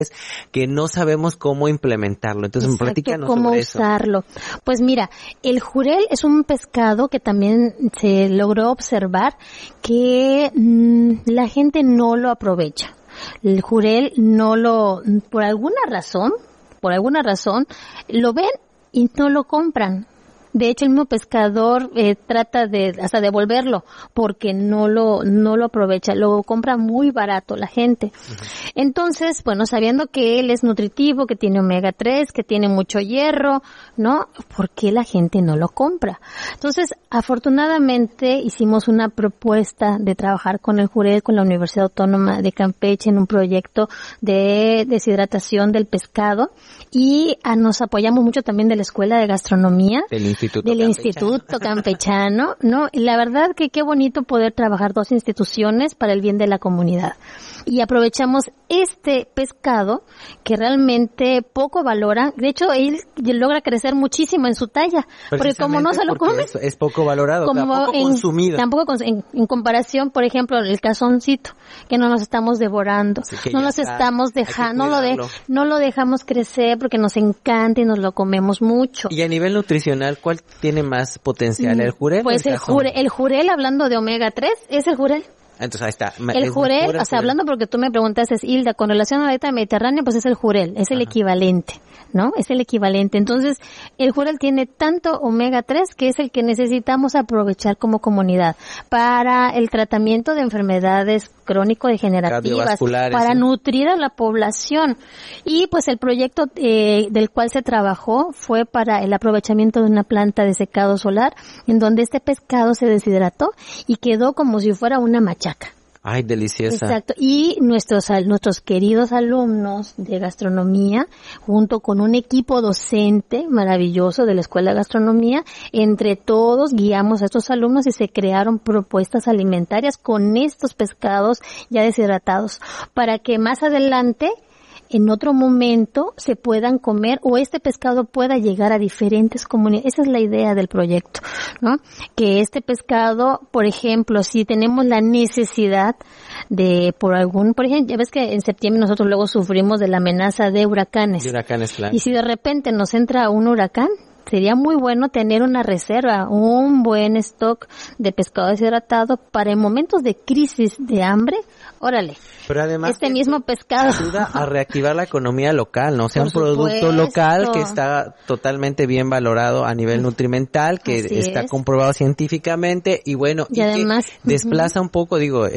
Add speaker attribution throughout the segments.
Speaker 1: que no sabemos cómo implementarlo. Entonces, platícanos
Speaker 2: cómo
Speaker 1: sobre eso.
Speaker 2: usarlo. Pues mira, el jurel es un pescado que también se logró observar que la gente no lo aprovecha. El jurel por alguna razón, lo ven y no lo compran. De hecho, el mismo pescador trata de hasta devolverlo porque no lo aprovecha, lo compra muy barato la gente. Uh-huh. Entonces, bueno, sabiendo que él es nutritivo, que tiene omega 3, que tiene mucho hierro, ¿no? ¿Por qué la gente no lo compra? Entonces, afortunadamente hicimos una propuesta de trabajar con el jurel, con la Universidad Autónoma de Campeche en un proyecto de deshidratación del pescado y nos apoyamos mucho también de la Escuela de Gastronomía. Del Instituto Campechano, ¿no? Y la verdad que qué bonito poder trabajar dos instituciones para el bien de la comunidad. Y aprovechamos este pescado que realmente poco valora. De hecho, él logra crecer muchísimo en su talla. Porque como no se lo come.
Speaker 1: Es poco valorado, poco consumido.
Speaker 2: Tampoco en comparación, por ejemplo, el cazoncito, que no nos estamos devorando. No nos estamos dejando, no lo dejamos crecer porque nos encanta y nos lo comemos mucho.
Speaker 1: Y a nivel nutricional, ¿cuál tiene más potencial, el jurel?
Speaker 2: Pues el jurel, hablando de omega 3, es el jurel.
Speaker 1: Entonces ahí está.
Speaker 2: El jurel, o sea, hablando porque tú me preguntaste, Hilda, con relación a la dieta mediterránea, pues es el jurel, es el equivalente, ¿no? Es el equivalente. Entonces, el jurel tiene tanto omega 3 que es el que necesitamos aprovechar como comunidad para el tratamiento de enfermedades crónico-degenerativas, para nutrir a la población. Y pues el proyecto del cual se trabajó fue para el aprovechamiento de una planta de secado solar, en donde este pescado se deshidrató y quedó como si fuera una machaca.
Speaker 1: Ay, deliciosa.
Speaker 2: Exacto. Y nuestros queridos alumnos de gastronomía, junto con un equipo docente maravilloso de la Escuela de Gastronomía, entre todos guiamos a estos alumnos y se crearon propuestas alimentarias con estos pescados ya deshidratados para que más adelante, en otro momento, se puedan comer o este pescado pueda llegar a diferentes comunidades. Esa es la idea del proyecto, ¿no? Que este pescado, por ejemplo, si tenemos la necesidad por ejemplo, ya ves que en septiembre nosotros luego sufrimos de la amenaza de huracanes.
Speaker 1: Claro.
Speaker 2: Y si de repente nos entra un huracán, sería muy bueno tener una reserva, un buen stock de pescado deshidratado para en momentos de crisis de hambre, órale.
Speaker 1: Pero además
Speaker 2: este mismo pescado
Speaker 1: ayuda a reactivar la economía local, ¿no? O sea, un producto local que está totalmente bien valorado a nivel nutrimental, que está comprobado científicamente y bueno, y además que desplaza un poco,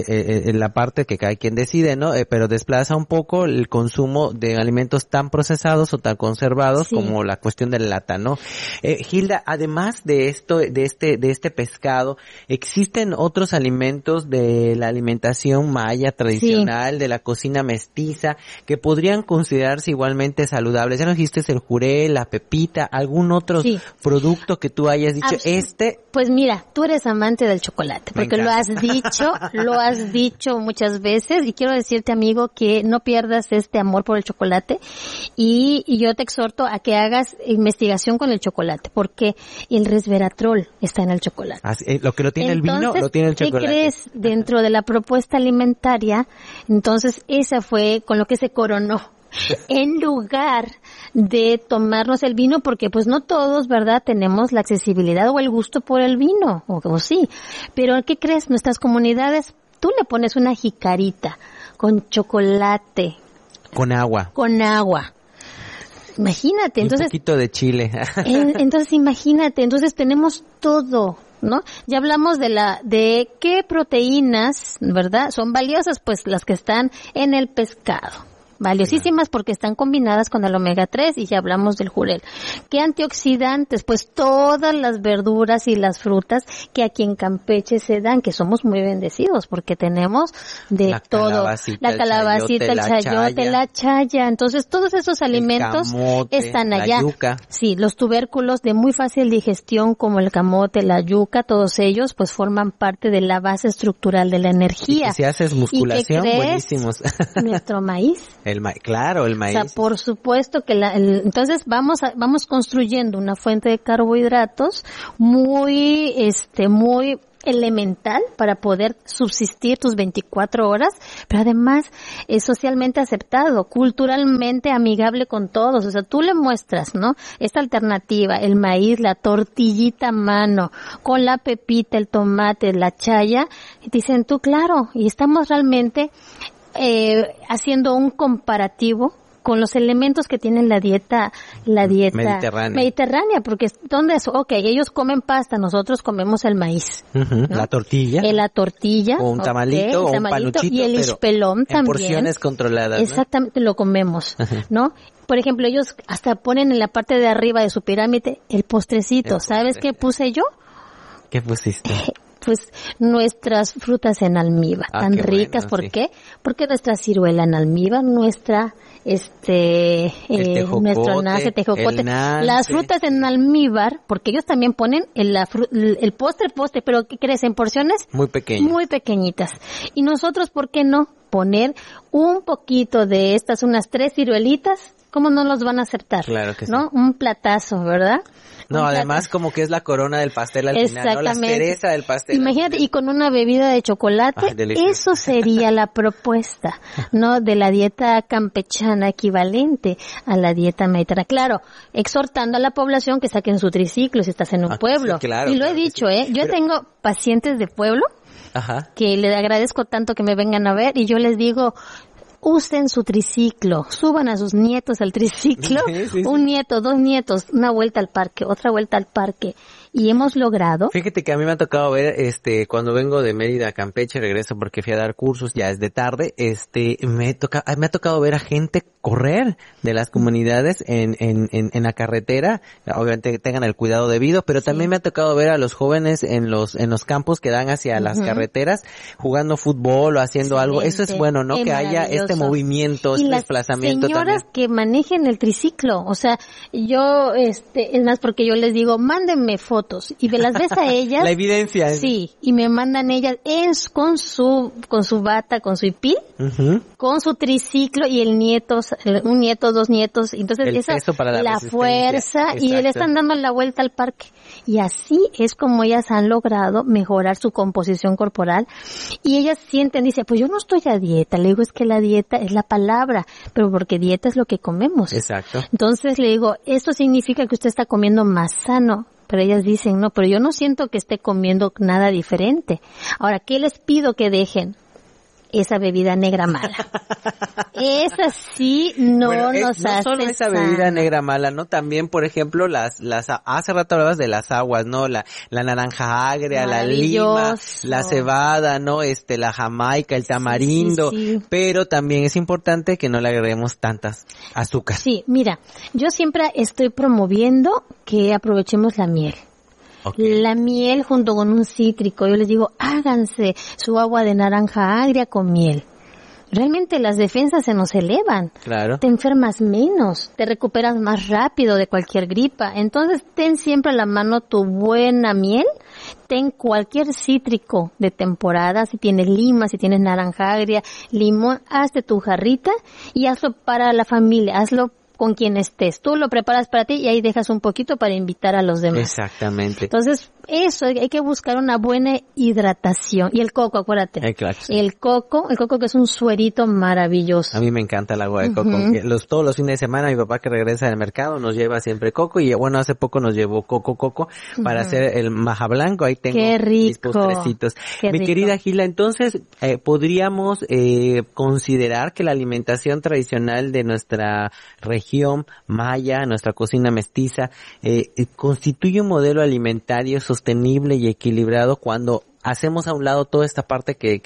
Speaker 1: en la parte que cada quien decide, ¿no? Pero desplaza un poco el consumo de alimentos tan procesados o tan conservados como la cuestión de la lata, ¿no? Hilda, además de esto, de este pescado, ¿existen otros alimentos de la alimentación maya tradicional, de la cocina mestiza, que podrían considerarse igualmente saludables? Ya nos dijiste el jurel, la pepita, ¿algún otro producto que tú hayas dicho?
Speaker 2: Pues mira, tú eres amante del chocolate, porque lo has dicho muchas veces, y quiero decirte, amigo, que no pierdas este amor por el chocolate, y yo te exhorto a que hagas investigación con el chocolate, porque el resveratrol está en el chocolate.
Speaker 1: Lo que no tiene el vino, lo tiene el chocolate.
Speaker 2: ¿Qué crees? Dentro de la propuesta alimentaria, entonces esa fue con lo que se coronó. En lugar de tomarnos el vino, porque pues no todos, ¿verdad?, tenemos la accesibilidad o el gusto por el vino, o sí. Pero ¿qué crees? Nuestras comunidades, tú le pones una jicarita con chocolate.
Speaker 1: Con agua.
Speaker 2: Imagínate, entonces.
Speaker 1: Un poquito de chile.
Speaker 2: Entonces imagínate, entonces tenemos todo, ¿no? Ya hablamos de qué proteínas, ¿verdad?, son valiosas, pues las que están en el pescado. Valiosísimas porque están combinadas con el omega 3 y ya hablamos del jurel. ¿Qué antioxidantes? Pues todas las verduras y las frutas que aquí en Campeche se dan, que somos muy bendecidos porque tenemos de todo. La calabacita, el chayote, la chaya. Entonces todos esos alimentos están allá.
Speaker 1: La yuca.
Speaker 2: Sí, los tubérculos de muy fácil digestión como el camote, la yuca, todos ellos pues forman parte de la base estructural de la energía.
Speaker 1: Y si haces musculación, buenísimos.
Speaker 2: Nuestro maíz.
Speaker 1: El maíz.
Speaker 2: O sea, por supuesto que entonces vamos construyendo una fuente de carbohidratos muy elemental para poder subsistir tus 24 horas, pero además es socialmente aceptado, culturalmente amigable con todos. O sea, tú le muestras, ¿no? Esta alternativa, el maíz, la tortillita a mano, con la pepita, el tomate, la chaya, y dicen tú, claro, y estamos realmente haciendo un comparativo con los elementos que tiene la dieta mediterránea, porque ¿dónde es? Okay, ellos comen pasta, nosotros comemos el maíz, ¿no?
Speaker 1: La tortilla,
Speaker 2: o
Speaker 1: un tamalito, o un panuchito,
Speaker 2: y el ispelón también,
Speaker 1: en porciones controladas, ¿no?
Speaker 2: Exactamente, lo comemos, ¿no? Por ejemplo, ellos hasta ponen en la parte de arriba de su pirámide el postrecito. ¿Sabes qué puse yo?
Speaker 1: ¿Qué pusiste?
Speaker 2: Pues nuestras frutas en almíbar, tan ricas.
Speaker 1: Bueno,
Speaker 2: ¿Por
Speaker 1: sí.
Speaker 2: qué? Porque nuestra ciruela en almíbar, nuestro nance, tejocote, las frutas en almíbar, porque ellos también ponen el postre, pero ¿qué crees? En porciones
Speaker 1: muy pequeñas,
Speaker 2: muy pequeñitas. Y nosotros, ¿por qué no poner un poquito de estas, unas 3 ciruelitas? ¿Cómo no los van a aceptar?
Speaker 1: Claro que sí.
Speaker 2: ¿No? Un platazo, ¿verdad?
Speaker 1: No, además como que es la corona del pastel al final, ¿no? La cereza del pastel.
Speaker 2: Imagínate, y con una bebida de chocolate, eso sería la propuesta, ¿no? De la dieta campechana equivalente a la dieta mediterránea. Claro, exhortando a la población que saquen su triciclo si estás en un pueblo.
Speaker 1: Sí, claro,
Speaker 2: y lo he dicho, Yo tengo pacientes de pueblo que les agradezco tanto que me vengan a ver y yo les digo, usen su triciclo, suban a sus nietos al triciclo, un nieto, 2 nietos, una vuelta al parque, otra vuelta al parque, y hemos logrado.
Speaker 1: Fíjate que a mí me ha tocado ver, cuando vengo de Mérida a Campeche, regreso porque fui a dar cursos, ya es de tarde, me ha tocado ver a gente correr de las comunidades en la carretera, obviamente que tengan el cuidado debido, pero también me ha tocado ver a los jóvenes en los campos que dan hacia las carreteras, jugando fútbol o haciendo algo. Eso es bueno, ¿no? Que haya movimiento,
Speaker 2: y
Speaker 1: desplazamiento
Speaker 2: las señoras
Speaker 1: también.
Speaker 2: que manejen el triciclo, o sea, yo, es más porque yo les digo, mándenme fotos, y me las ves a ellas.
Speaker 1: La evidencia.
Speaker 2: Sí, y me mandan ellas, con su bata, con su hipil, con su triciclo, y un nieto, 2 nietos, entonces la fuerza, y le están dando la vuelta al parque. Y así es como ellas han logrado mejorar su composición corporal, y ellas sienten, dice, pues yo no estoy a dieta, le digo, es que la dieta es la palabra, pero porque dieta es lo que comemos.
Speaker 1: Exacto.
Speaker 2: Entonces le digo, esto significa que usted está comiendo más sano. Pero ellas dicen, no, pero yo no siento que esté comiendo nada diferente. Ahora, ¿qué les pido que dejen? Esa bebida negra mala. Esa sí no nos hace.
Speaker 1: No solo esa bebida negra mala, ¿no? También, por ejemplo, hace rato hablabas de las aguas, ¿no? La naranja agria, la lima, la cebada, ¿no? La jamaica, el tamarindo. Sí. Pero también es importante que no le agreguemos tantas azúcar.
Speaker 2: Sí, mira, yo siempre estoy promoviendo que aprovechemos la miel. Okay. La miel junto con un cítrico. Yo les digo, háganse su agua de naranja agria con miel. Realmente las defensas se nos elevan.
Speaker 1: Claro.
Speaker 2: Te enfermas menos, te recuperas más rápido de cualquier gripa. Entonces ten siempre a la mano tu buena miel. Ten cualquier cítrico de temporada, si tienes lima, si tienes naranja agria, limón, hazte tu jarrita y hazlo para la familia, hazlo con quien estés. Tú lo preparas para ti y ahí dejas un poquito para invitar a los demás.
Speaker 1: Exactamente.
Speaker 2: Entonces, eso, hay que buscar una buena hidratación. Y el coco, acuérdate.
Speaker 1: Claro, sí.
Speaker 2: El coco que es un suerito maravilloso.
Speaker 1: A mí me encanta el agua de coco. Todos los fines de semana mi papá que regresa del mercado nos lleva siempre coco y bueno, hace poco nos llevó coco para hacer el maja blanco. Ahí tengo mis postrecitos. Mi querida Gila, entonces, podríamos considerar que la alimentación tradicional de nuestra región maya, nuestra cocina mestiza, constituye un modelo alimentario sostenible y equilibrado cuando hacemos a un lado toda esta parte que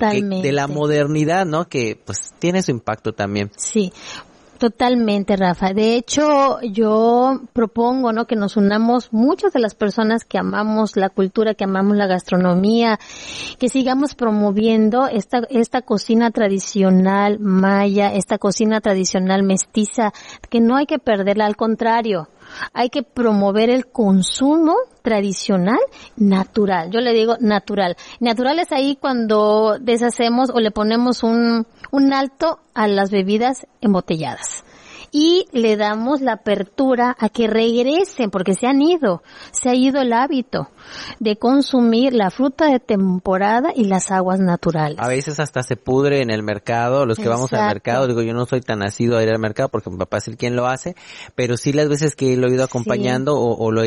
Speaker 1: de la modernidad, ¿no? Que pues tiene su impacto también.
Speaker 2: Sí. Totalmente, Rafa. De hecho, yo propongo, ¿no?, que nos unamos muchas de las personas que amamos la cultura, que amamos la gastronomía, que sigamos promoviendo esta cocina tradicional maya, esta cocina tradicional mestiza, que no hay que perderla, al contrario. Hay que promover el consumo tradicional natural. Yo le digo natural. Natural es ahí cuando deshacemos o le ponemos un alto a las bebidas embotelladas. y le damos la apertura a que regresen, porque se ha ido el hábito de consumir la fruta de temporada y las aguas naturales.
Speaker 1: A veces hasta se pudre en el mercado, los que vamos al mercado, digo, yo no soy tan nacido a ir al mercado porque mi papá es el quien lo hace, pero sí las veces que lo he ido acompañando o lo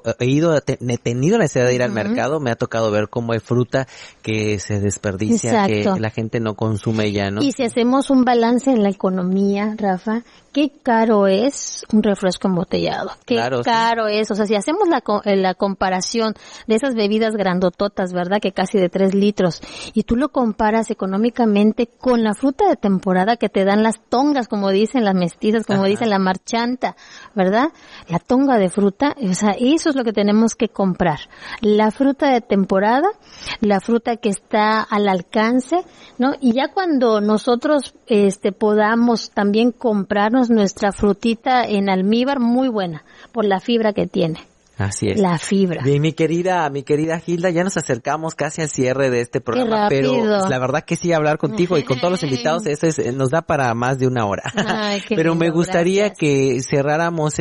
Speaker 1: he tenido la necesidad de ir al mercado, me ha tocado ver cómo hay fruta que se desperdicia, que la gente no consume ya, ¿no?
Speaker 2: Y si hacemos un balance en la economía, Rafa, qué caro es un refresco embotellado, qué caro es, o sea, si hacemos la comparación de esas bebidas grandototas, ¿verdad? Que casi de 3 litros, y tú lo comparas económicamente con la fruta de temporada que te dan las tongas, como dicen las mestizas, como dicen la marchanta, ¿verdad? La tonga de fruta, o sea, eso es lo que tenemos que comprar. La fruta de temporada, la fruta que está al alcance, ¿no? Y ya cuando nosotros podamos también comprarnos nuestra frutita en almíbar, muy buena, por la fibra que tiene.
Speaker 1: Así es.
Speaker 2: La fibra.
Speaker 1: Bien, mi querida Hilda, ya nos acercamos casi al cierre de este programa, pero la verdad que sí, hablar contigo y con todos los invitados, nos da para más de 1 hora.
Speaker 2: Ay,
Speaker 1: pero
Speaker 2: lindo,
Speaker 1: me gustaría
Speaker 2: gracias.
Speaker 1: que cerráramos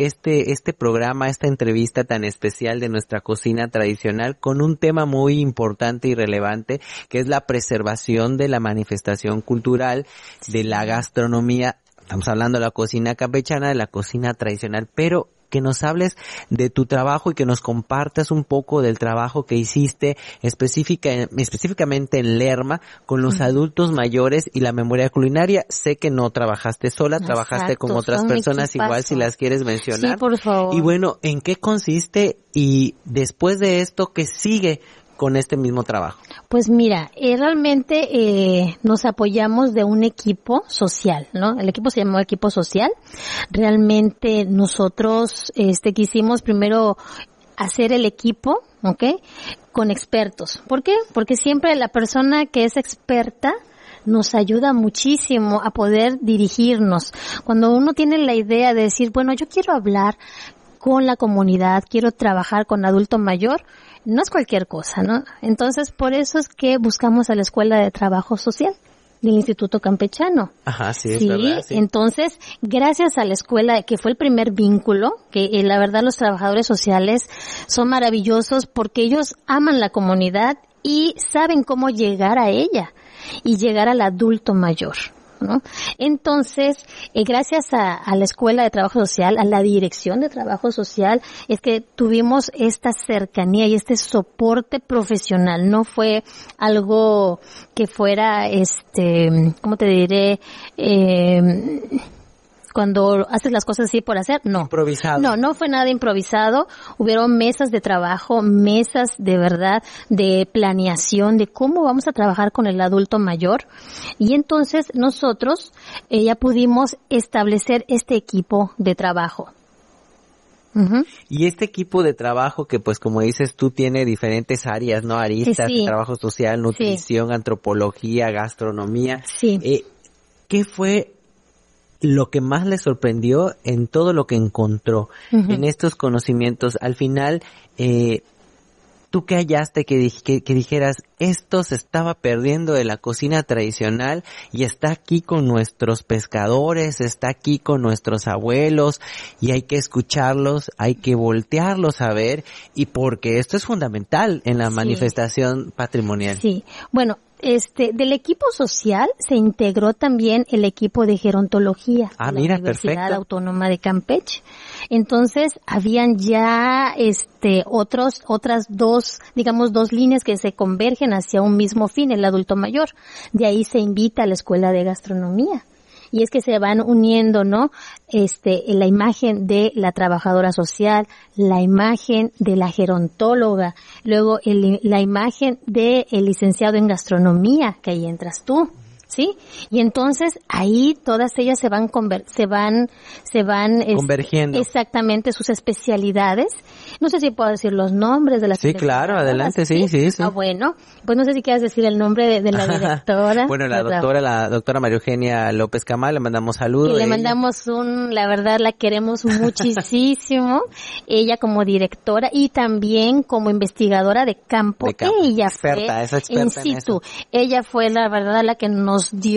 Speaker 1: este programa, esta entrevista tan especial de nuestra cocina tradicional con un tema muy importante y relevante, que es la preservación de la manifestación cultural, de la gastronomía. Estamos hablando de la cocina campechana, de la cocina tradicional, pero que nos hables de tu trabajo y que nos compartas un poco del trabajo que hiciste específicamente en Lerma con los adultos mayores y la memoria culinaria. Sé que no trabajaste sola, trabajaste con otras personas, igual si las quieres mencionar.
Speaker 2: Sí, por favor.
Speaker 1: Y bueno, ¿en qué consiste y después de esto qué sigue con este mismo trabajo?
Speaker 2: Pues mira, realmente nos apoyamos de un equipo social, ¿no? El equipo se llamó Equipo Social. Realmente nosotros quisimos primero hacer el equipo, ¿ok? Con expertos. ¿Por qué? Porque siempre la persona que es experta nos ayuda muchísimo a poder dirigirnos. Cuando uno tiene la idea de decir, bueno, yo quiero hablar con la comunidad, quiero trabajar con adulto mayor, no es cualquier cosa, ¿no? Entonces, por eso es que buscamos a la Escuela de Trabajo Social del Instituto Campechano.
Speaker 1: Ajá, sí, es verdad, sí.
Speaker 2: Entonces, gracias a la escuela, que fue el primer vínculo, que la verdad los trabajadores sociales son maravillosos porque ellos aman la comunidad y saben cómo llegar a ella y llegar al adulto mayor, ¿no? Entonces, gracias a la Escuela de Trabajo Social, a la Dirección de Trabajo Social, es que tuvimos esta cercanía y este soporte profesional. No fue algo que fuera, ¿cómo te diré? Cuando haces las cosas así por hacer, no.
Speaker 1: Improvisado.
Speaker 2: No fue nada improvisado. Hubieron mesas de trabajo, mesas de verdad, de planeación, de cómo vamos a trabajar con el adulto mayor. Y entonces nosotros ya pudimos establecer este equipo de trabajo. Uh-huh.
Speaker 1: Y este equipo de trabajo que, pues, como dices tú, tiene diferentes áreas, ¿no? Aristas,
Speaker 2: sí.
Speaker 1: Trabajo social, nutrición, antropología, gastronomía.
Speaker 2: Sí.
Speaker 1: ¿Qué fue lo que más le sorprendió en todo lo que encontró en estos conocimientos? Al final, ¿tú qué hallaste que dijeras, esto se estaba perdiendo de la cocina tradicional y está aquí con nuestros pescadores, está aquí con nuestros abuelos y hay que escucharlos, hay que voltearlos a ver, y porque esto es fundamental en la manifestación patrimonial?
Speaker 2: Sí, bueno, del equipo social se integró también el equipo de gerontología de la Universidad Autónoma de Campeche. Entonces, habían ya otras dos líneas que se convergen hacia un mismo fin, el adulto mayor. De ahí se invita a la Escuela de Gastronomía. Y es que se van uniendo, ¿no? La imagen de la trabajadora social, la imagen de la gerontóloga, luego la imagen del licenciado en gastronomía, que ahí entras tú, ¿sí? Y entonces ahí todas ellas se van convergiendo. Exactamente, sus especialidades. No sé si puedo decir los nombres de las
Speaker 1: Sí, claro, adelante, sí.
Speaker 2: Ah, bueno, pues no sé si quieres decir el nombre de la directora.
Speaker 1: Bueno, la doctora María Eugenia López Camal, le mandamos saludos.
Speaker 2: Le mandamos la verdad la queremos muchísimo. Ella como directora y también como investigadora de campo. Ella
Speaker 1: experta
Speaker 2: fue
Speaker 1: in situ.
Speaker 2: Ella fue la verdad la que nos dio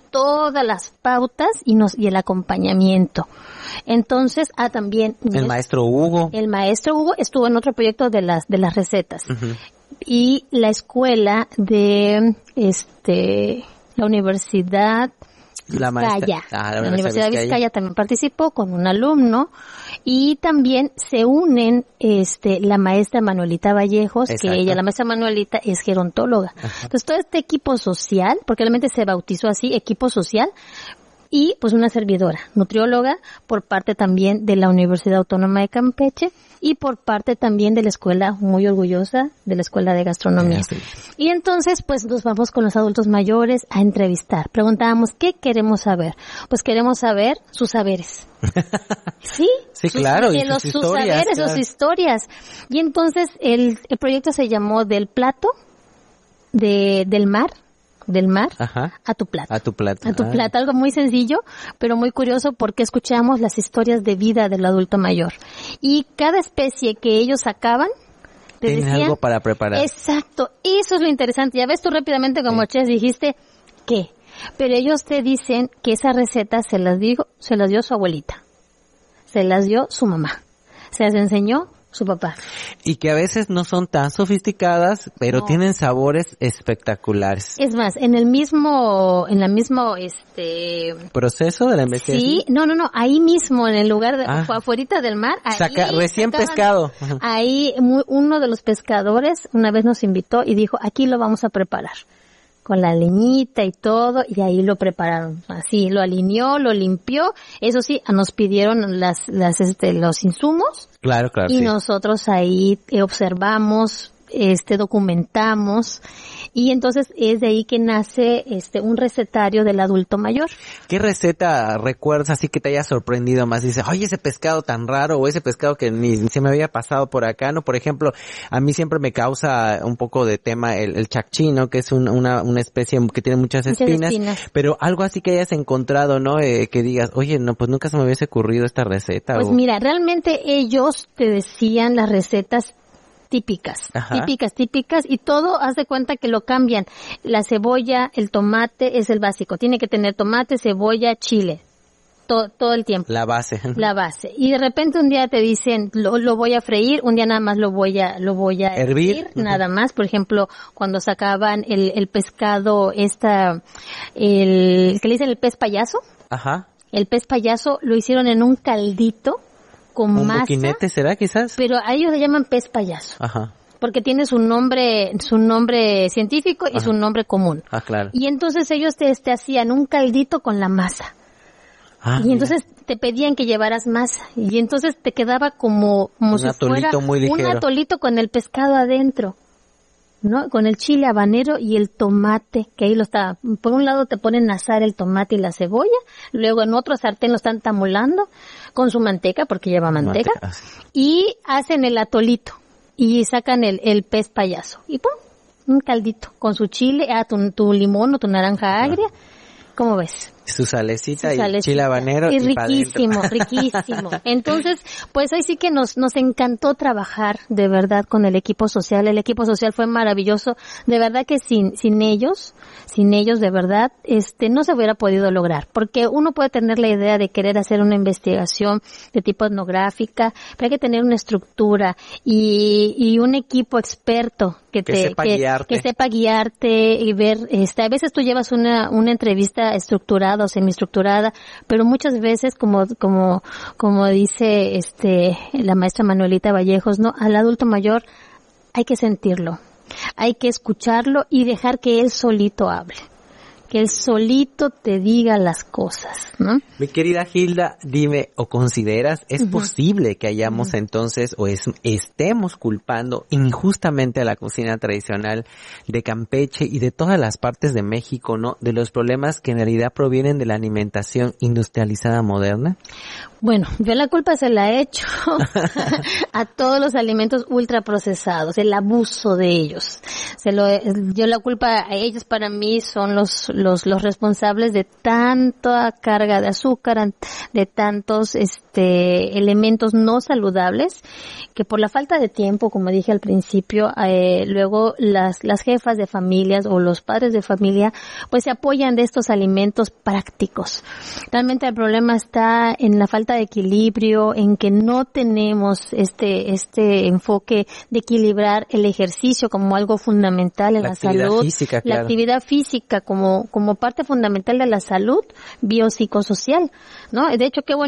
Speaker 2: todas las pautas y el acompañamiento. Entonces, también
Speaker 1: el maestro Hugo
Speaker 2: estuvo en otro proyecto de las recetas. Uh-huh. Y la escuela de la Universidad Vizcaya. La Universidad de Vizcaya también participó con un alumno, y también se unen la maestra Manuelita Vallejos. Exacto. Que ella, la maestra Manuelita, es gerontóloga. Ajá. Entonces todo este equipo social, porque realmente se bautizó así, equipo social, y pues una servidora, nutrióloga, por parte también de la Universidad Autónoma de Campeche y por parte también de la escuela, muy orgullosa, de la Escuela de Gastronomía. Sí. Y entonces pues nos vamos con los adultos mayores a entrevistar. Preguntábamos, ¿qué queremos saber? Pues queremos saber sus saberes. Sí,
Speaker 1: claro, y sus
Speaker 2: saberes, claro. Sus historias. Y entonces el proyecto se llamó Del plato del mar
Speaker 1: Ajá.
Speaker 2: a tu plato.
Speaker 1: A tu plato,
Speaker 2: algo muy sencillo, pero muy curioso, porque escuchamos las historias de vida del adulto mayor. Y cada especie que ellos sacaban,
Speaker 1: tienen algo para preparar.
Speaker 2: Exacto, eso es lo interesante. Ya ves tú rápidamente como chef dijiste, ¿qué? Pero ellos te dicen que esa receta se las dio su abuelita, se las dio su mamá, se las enseñó su papá.
Speaker 1: Y que a veces no son tan sofisticadas, pero tienen sabores espectaculares.
Speaker 2: Es más, en la mismo
Speaker 1: proceso de la investigación.
Speaker 2: Sí, no, ahí mismo, en el lugar afuerita del mar,
Speaker 1: recién pescado.
Speaker 2: Ahí uno de los pescadores una vez nos invitó y dijo, aquí lo vamos a preparar. Con la leñita y todo, y ahí lo prepararon. Así, lo alineó, lo limpió. Eso sí, nos pidieron los insumos.
Speaker 1: Claro,
Speaker 2: y
Speaker 1: sí.
Speaker 2: Nosotros ahí observamos, documentamos, y entonces es de ahí que nace un recetario del adulto mayor.
Speaker 1: ¿Qué receta recuerdas así que te haya sorprendido más? Dices, oye, ese pescado tan raro, o ese pescado que ni se me había pasado por acá, ¿no? Por ejemplo, a mí siempre me causa un poco de tema el chacchino, que es una especie que tiene muchas espinas, pero algo así que hayas encontrado, ¿no? Que digas, oye, no, pues nunca se me hubiese ocurrido esta receta.
Speaker 2: Pues mira, realmente ellos te decían las recetas típicas, y todo, haz de cuenta que lo cambian. La cebolla, el tomate es el básico, tiene que tener tomate, cebolla, chile, todo el tiempo.
Speaker 1: La base.
Speaker 2: Y de repente un día te dicen, lo voy a freír, un día nada más lo voy a hervir, nada más. Por ejemplo, cuando sacaban el pescado, el que le dicen el pez payaso.
Speaker 1: Ajá.
Speaker 2: El pez payaso lo hicieron en un caldito con
Speaker 1: ¿Un
Speaker 2: masa,
Speaker 1: boquinete será quizás?
Speaker 2: Pero a ellos le llaman pez payaso.
Speaker 1: Ajá.
Speaker 2: Porque tiene su nombre científico y su nombre común.
Speaker 1: Ah, claro.
Speaker 2: Y entonces ellos te hacían un caldito con la masa. Y entonces te pedían que llevaras masa. Y entonces te quedaba como si fuera
Speaker 1: muy ligero.
Speaker 2: Un atolito con el pescado adentro, ¿no? Con el chile habanero y el tomate, que ahí por un lado te ponen a asar el tomate y la cebolla, luego en otro sartén lo están tamulando con su manteca, porque lleva manteca, y hacen el atolito, y sacan el pez payaso, y ¡pum! Un caldito, con su chile, tu limón o tu naranja agria, ¿cómo ves?
Speaker 1: Su salecita y chile habanero
Speaker 2: y riquísimo. Entonces, pues ahí sí que nos encantó trabajar de verdad con el equipo social. El equipo social fue maravilloso. De verdad que sin ellos de verdad, no se hubiera podido lograr. Porque uno puede tener la idea de querer hacer una investigación de tipo etnográfica, pero hay que tener una estructura y un equipo experto que sepa guiarte y ver, a veces tú llevas una entrevista estructurada o semiestructurada, pero muchas veces como dice la maestra Manuelita Vallejos, ¿no? Al adulto mayor hay que sentirlo, hay que escucharlo y dejar que él solito hable, que él solito te diga las cosas, ¿no?
Speaker 1: Mi querida Hilda, dime, ¿o consideras es posible que hayamos entonces estemos culpando injustamente a la cocina tradicional de Campeche y de todas las partes de México, ¿no? De los problemas que en realidad provienen de la alimentación industrializada moderna?
Speaker 2: Bueno, yo la culpa se la he hecho a todos los alimentos ultraprocesados, el abuso de ellos. Yo la culpa a ellos, para mí son los los responsables de tanta carga de azúcar, de tantos elementos no saludables, que por la falta de tiempo, como dije al principio, luego las jefas de familias o los padres de familia pues se apoyan de estos alimentos prácticos. Realmente el problema está en la falta de equilibrio, en que no tenemos este enfoque de equilibrar el ejercicio como algo fundamental en la salud,
Speaker 1: física,
Speaker 2: la actividad física como parte fundamental de la salud biopsicosocial, ¿no? De hecho, qué bueno